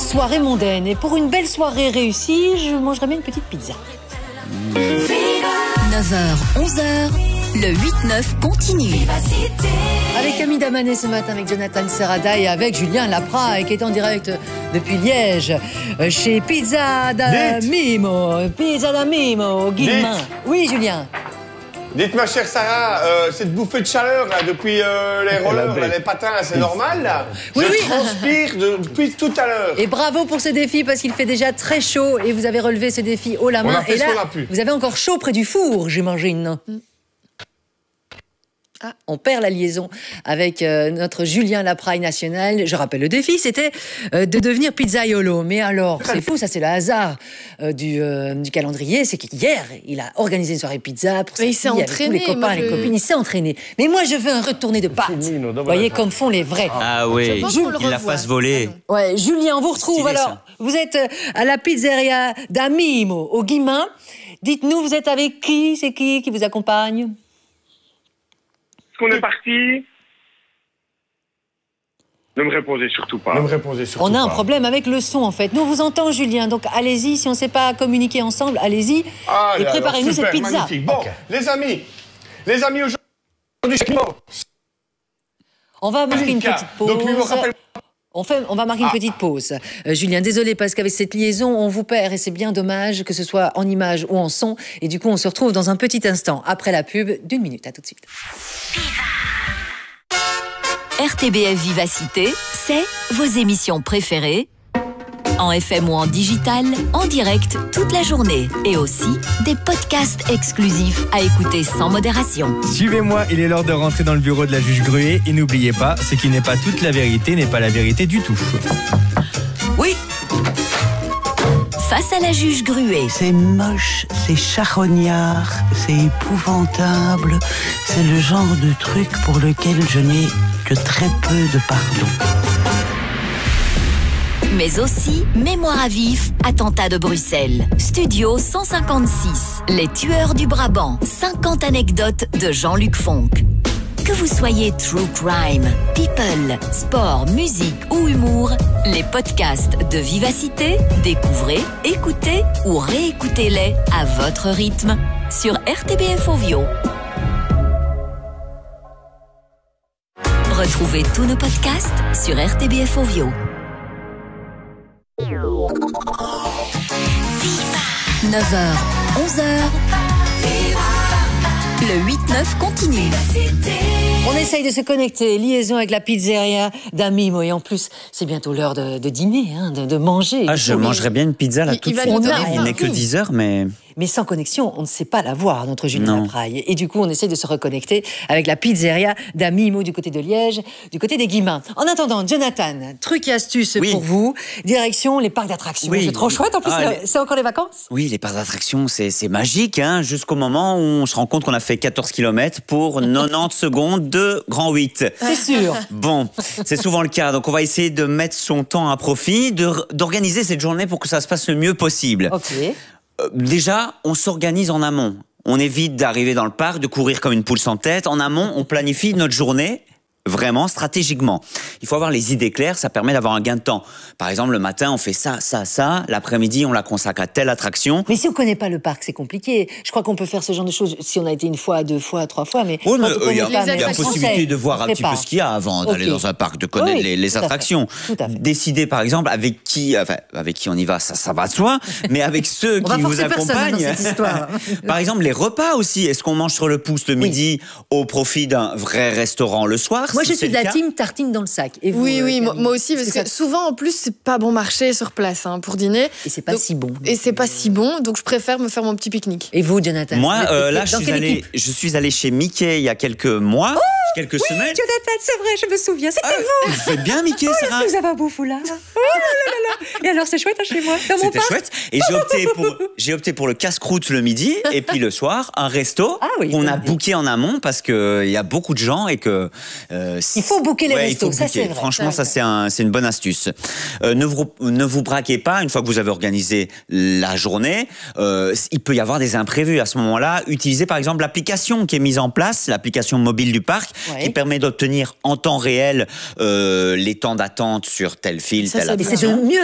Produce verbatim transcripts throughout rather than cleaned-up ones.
soirée mondaine. Et pour une belle soirée réussie, je mangerai bien une petite pizza. neuf heures, onze heures, le huit neuf continue. Avec Camille Damanet ce matin, avec Jonathan Serrada et avec Julien Lapra, qui est en direct depuis Liège, chez Pizza da Mimo. Pizza da Mimo, Guillemin. Oui, Julien. Dites, ma chère Sarah, euh, cette bouffée de chaleur là, depuis euh, les rollers, là, les patins, c'est normal là? Oui, Je oui. transpire de- depuis tout à l'heure. Et bravo pour ce défi parce qu'il fait déjà très chaud et vous avez relevé ce défi haut la main. On a fait et ce là, qu'on a pu. vous avez encore chaud près du four, j'imagine. Ah, on perd la liaison avec euh, notre Julien Lapraille national. Je rappelle le défi, c'était euh, de devenir pizzaiolo. Mais alors, c'est fou, ça c'est le hasard euh, du, euh, du calendrier. C'est qu'hier, il a organisé une soirée pizza pour sa Mais il s'est fille, avec tous entraîné, les copains, moi, les je- copines. Il s'est entraîné. Mais moi, je veux un retourné de pâte. Vous voyez comme font les vrais. Ah oui, Je pense qu'on le qu'il la revoit. fasse voler. Ouais, Julien, on vous retrouve. Stylé, Alors, ça. vous êtes euh, à la pizzeria d'Amimo, au Guillemin. Dites-nous, vous êtes avec qui? C'est qui qui vous accompagne? Qu'on est parti. Ne me répondez surtout pas. Ne me répondez surtout On a un pas. problème avec le son, en fait. Nous, on vous entend, Julien. Donc, allez-y. Si on ne sait pas communiquer ensemble, allez-y. Ah, et là, préparez-nous alors, cette super, pizza. magnifique. Bon, Ok. les amis, les amis, aujourd'hui, On va marquer une Erika. petite pause. Donc, lui, me rappelle- On, fait, on va marquer une Ah. petite pause. Euh, Julien, désolé, parce qu'avec cette liaison, on vous perd et c'est bien dommage que ce soit en image ou en son. Et du coup, on se retrouve dans un petit instant, après la pub, d'une minute. À tout de suite. R T B F Vivacité, c'est vos émissions préférées, en F M ou en digital, en direct toute la journée. Et aussi des podcasts exclusifs à écouter sans modération. Suivez-moi, il est l'heure de rentrer dans le bureau de la juge Gruet. Et n'oubliez pas, ce qui n'est pas toute la vérité n'est pas la vérité du tout. Oui. Face à la juge Gruet. C'est moche, c'est charognard, c'est épouvantable. C'est le genre de truc pour lequel je n'ai que très peu de pardon. Mais aussi Mémoire à vif, attentat de Bruxelles. Studio cent cinquante-six, Les tueurs du Brabant. cinquante anecdotes de Jean-Luc Fonck. Que vous soyez true crime, people, sport, musique ou humour, les podcasts de Vivacité, découvrez, écoutez ou réécoutez-les à votre rythme sur R T B F Ovio. Retrouvez tous nos podcasts sur R T B F Ovio. neuf heures, onze heures, le huit neuf continue. On essaye de se connecter, liaison avec la pizzeria d'Amimo. Et en plus, c'est bientôt l'heure de, de dîner, hein, de, de manger. Ah, je mangerais bien une pizza là Il- tout il de va suite. nous donner Il faim. n'est que dix heures, mais... Mais sans connexion, on ne sait pas la voir, notre Julien Non. Lapraille. Et du coup, on essaie de se reconnecter avec la pizzeria d'Amimo du côté de Liège, du côté des Guillemins. En attendant, Jonathan, truc et astuce Oui. pour vous. Direction les parcs d'attractions. Oui. C'est trop chouette. En plus, Ah, c'est- les- c'est encore les vacances. Oui, les parcs d'attractions, c'est c'est magique, hein, jusqu'au moment où on se rend compte qu'on a fait quatorze kilomètres pour quatre-vingt-dix secondes de grand huit. C'est sûr. Bon, c'est souvent le cas. Donc, on va essayer de mettre son temps à profit, de- d'organiser cette journée pour que ça se passe le mieux possible. Ok. Euh, déjà, on s'organise en amont. On évite d'arriver dans le parc, de courir comme une poule sans tête. En amont, on planifie notre journée vraiment stratégiquement. Il faut avoir les idées claires, ça permet d'avoir un gain de temps. Par exemple, le matin, on fait ça, ça, ça. L'après-midi, on la consacre à telle attraction. Mais si on ne connaît pas le parc, c'est compliqué. Je crois qu'on peut faire ce genre de choses si on a été une fois, deux fois, trois fois. Mais Oui, quand mais, on euh, il y a, connaît pas, il y a mais la on possibilité sait, de voir on un sait petit pas. peu ce qu'il y a avant d'aller Ok. dans un parc, de connaître Oui, les, les tout à fait. attractions. Tout à fait. Décider, par exemple, avec qui, enfin, avec qui on y va, ça, ça va de soi, mais avec ceux On va qui vous forcer personne dans accompagnent. cette histoire. Par exemple, les repas aussi. Est-ce qu'on mange sur le pouce le midi au profit d'un vrai restaurant le soir? Moi, Si je c'est suis de le la cas. team tartine dans le sac. Et vous, Oui, euh, oui, moi, Camille moi aussi, Est-ce parce que que ça- souvent, en plus, c'est pas bon marché sur place hein, pour dîner. Et c'est pas Donc- si bon. Et c'est pas si bon, donc je préfère me faire mon petit pique-nique. Et vous, Jonathan? Moi, Vous êtes- euh, là, dans je suis, quelle allé, équipe? je suis allé chez Mickey il y a quelques mois, quelques semaines. Jonathan, c'est vrai, je me souviens. C'était vous. Vous faites bien, Mickey, Sarah? Vous avez un beau foulard. Oh là là là. Et alors, c'est chouette hein, chez moi, dans mon C'était parc. chouette. Et j'ai opté pour, j'ai opté pour le casse-croûte le midi et puis le soir, un resto Ah oui, qu'on bonne a idée. booké en amont parce qu'il y a beaucoup de gens et que... euh, Il faut booker les ouais, il restos, faut ça, booker. c'est vrai. Franchement, Ça, ça, c'est un, c'est une bonne astuce. Euh, ne, vous, ne vous braquez pas, une fois que vous avez organisé la journée, euh, il peut y avoir des imprévus. À ce moment-là, utilisez par exemple l'application qui est mise en place, l'application mobile du parc, Ouais. qui permet d'obtenir en temps réel euh, les temps d'attente sur tel fil, Ça, telle ça, mais c'est attraction. de mieux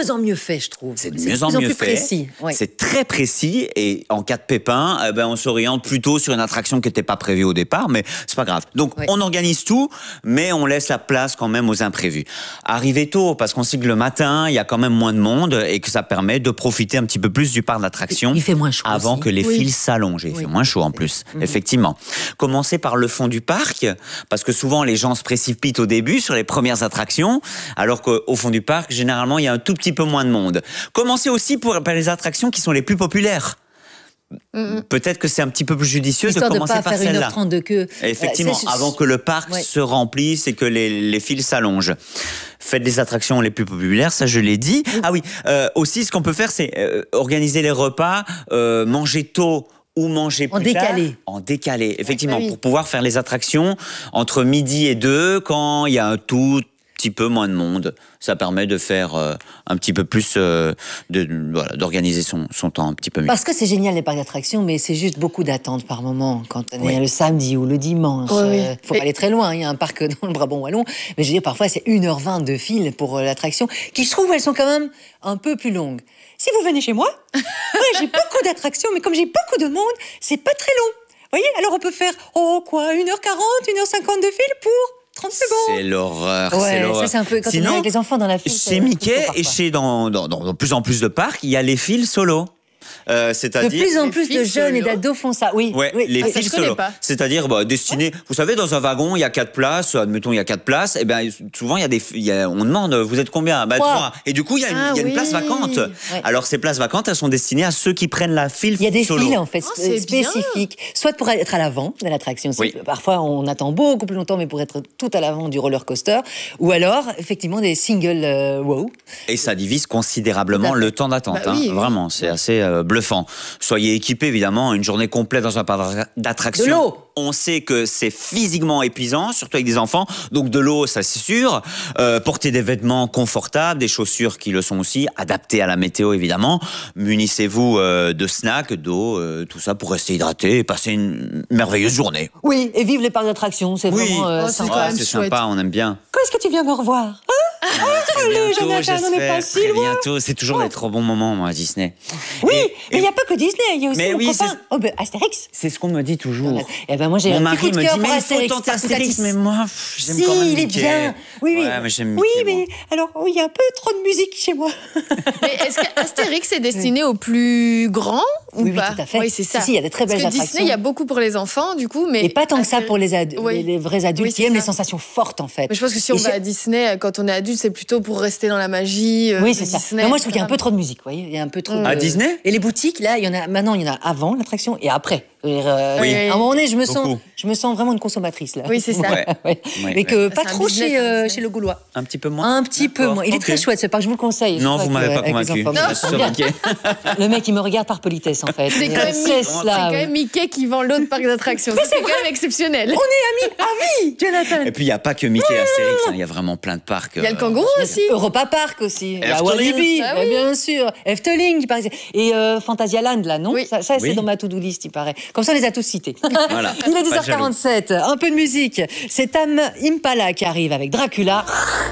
mieux en mieux fait, je trouve. C'est de mieux en mieux plus fait. Précis. Ouais. C'est très précis et en cas de pépin, eh ben, on s'oriente plutôt sur une attraction qui n'était pas prévue au départ, mais c'est pas grave. Donc Ouais. on organise tout, mais on laisse la place quand même aux imprévus. Arrivez tôt, parce qu'on sait que le matin, il y a quand même moins de monde et que ça permet de profiter un petit peu plus du parc d'attractions. Il fait moins chaud avant aussi. que les Oui. fils s'allongent. Il Oui. fait moins chaud en plus, mm-hmm. effectivement. Commencez par le fond du parc, parce que souvent les gens se précipitent au début sur les premières attractions, alors qu'au fond du parc, généralement, il y a un tout petit peu moins de monde. Commencez aussi pour, par les attractions qui sont les plus populaires. Mm-hmm. Peut-être que c'est un petit peu plus judicieux Histoire de commencer de pas par faire une celle-là. heure trente de queue. Effectivement, Voilà, c'est- avant que le parc Ouais. se remplisse et que les, les fils s'allongent. Faites les attractions les plus populaires, ça je l'ai dit. Ah oui, euh, aussi ce qu'on peut faire, c'est euh, organiser les repas, euh, manger tôt ou manger En plus tard. décalé. En décalé, effectivement, Ah oui. pour pouvoir faire les attractions entre midi et deux, quand il y a un tout petit peu moins de monde. Ça permet de faire euh, un petit peu plus, euh, de, voilà, d'organiser son, son temps un petit peu mieux. Parce que c'est génial les parcs d'attractions, mais c'est juste beaucoup d'attentes par moment quand on est Oui. le samedi ou le dimanche. Oui, oui. Euh, faut Et- pas aller très loin, il y a un parc dans le Brabant wallon, mais je veux dire parfois c'est une heure vingt de fil pour euh, l'attraction, qui je trouve elles sont quand même un peu plus longues. Si vous venez chez moi, ouais, j'ai beaucoup d'attractions, mais comme j'ai beaucoup de monde, c'est pas très long. Vous voyez, alors on peut faire oh quoi, une heure quarante, une heure cinquante de fil pour trente secondes. C'est l'horreur, Ouais, c'est l'horreur. ça c'est un peu quand on est Sinon, avec les enfants dans la file. chez c'est- Mickey c'est trop et parfois. chez dans, dans, dans de plus en plus de parcs, il y a les fils solo. Euh, De c'est-à-dire plus en les plus de filles jeunes et solo. d'ados font ça, oui. Ouais, oui. les Ah, ça, fils je connais solo. pas. C'est-à-dire bah, destinés. Vous savez, dans un wagon, il y a quatre places. Admettons, il y a quatre places. Et ben souvent, il y a des, il y a, on demande, vous êtes combien Bah Trois. trois. Et du coup, il y a une, Ah il y a une oui. place vacante. Ouais. Alors ces places vacantes, elles sont destinées à ceux qui prennent la file Il y a des solo. files en fait Oh, spé- c'est bien. spécifiques, soit pour être à l'avant de l'attraction. c'est- Oui. Parfois on attend beaucoup plus longtemps, mais pour être tout à l'avant du roller coaster, ou alors effectivement des singles euh, wow. Et ça divise Tout à considérablement fait. le temps d'attente. Bah oui, hein. oui. Vraiment, c'est assez euh, bluffant. Soyez équipés, évidemment, une journée complète dans un parc d'attraction. De l'eau. On sait que c'est physiquement épuisant, surtout avec des enfants. Donc de l'eau, ça c'est sûr. Euh, portez des vêtements confortables, des chaussures qui le sont aussi, adaptées à la météo évidemment. Munissez-vous euh, de snacks, d'eau, euh, tout ça pour rester hydraté et passer une merveilleuse journée. Oui, et vive les parcs d'attraction, c'est Oui, vraiment euh, Oh, c'est sympa. quand Ah, même c'est chouette. sympa, on aime bien. Quand est-ce que tu viens me revoir hein Très allez, bientôt, Jonathan, on n'est pas j'espère, si très loin. bientôt. C'est toujours des trop bons moments, moi, à Disney. Oui, Et- mais et- il n'y a pas que Disney, il y a aussi Mais nos oui, copains. c'est- Oh, ben, Astérix. C'est ce qu'on me dit toujours. Eh ben moi j'ai Mon un mari petit coup de me cœur dit, pour mais il faut Astérix. tenter Astérix, Astérix. mais moi, pff, j'aime Si, quand même il est Mickey. bien. Oui, oui. Ouais, mais j'aime oui, Mickey, mais moi. alors, oui, il y a un peu trop de musique chez moi. Mais est-ce qu'Astérix est destiné aux plus grands ou Oui, oui, pas tout à fait. Oui, c'est ça. Si, si, il y a des très belles Parce que attractions. Disney, il y a beaucoup pour les enfants, du coup, mais Et pas tant que ça Astérix- pour les, ad- Oui. les, les vrais adultes Oui, qui c'est aiment les ça. sensations fortes, en fait. Mais je pense que si on Et va c'est- à Disney, quand on est adulte, c'est plutôt pour rester dans la magie. euh, Oui, de c'est ça. Disney, Mais moi, je trouve qu'il y a un et peu trop de musique, vous voyez. Il y a un peu trop. À de- Disney Et les boutiques, là, il y en a. Maintenant, il y en a avant l'attraction et après. Je veux dire, euh, Oui. À un moment donné, je me sens, Beaucoup. je me sens vraiment une consommatrice là. Oui, c'est ça. Ouais. Ouais. Ouais, Mais que ouais. pas C'est un trop business, chez, hein, euh, Disney. chez le Gaulois. Un petit peu moins. Un petit peu D'accord. moins. Il est Ok. très chouette, ce parc. Je vous le conseille. Je Non, crois vous que, m'avez pas avec les convaincu. enfants, Je vous suis allez bien. inquiet. Le mec, il me regarde par politesse, en fait. C'est quand, Euh, même, c'est Mi- c'est cela, quand oui. même Mickey qui vend l'autre parc d'attractions. C'est quand même exceptionnel. On est amis à vie, Jonathan. Et puis, il n'y a pas que Mickey et Astérix. hein. Il y a vraiment plein de parcs. Il y a le euh, kangourou aussi. Europa Park aussi. Il y a Efteling. Walibi, Ah bah, oui. bien sûr. Efteling, par exemple. Et euh, Fantasyland, là, non Oui. Ça, ça, c'est Oui. dans ma to-do list, il paraît. Comme ça, on les a tous cités. Voilà. Il est Pas dix de heures quarante-sept. Un peu de musique. C'est Tam Impala qui arrive avec Dracula.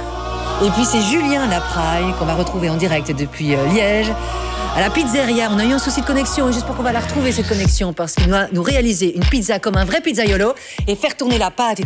Et puis, c'est Julien Lapraille qu'on va retrouver en direct depuis euh, Liège. À la pizzeria, on a eu un souci de connexion, et juste pour qu'on va la retrouver, cette connexion, parce qu'il doit nous réaliser une pizza comme un vrai pizzaiolo et faire tourner la pâte et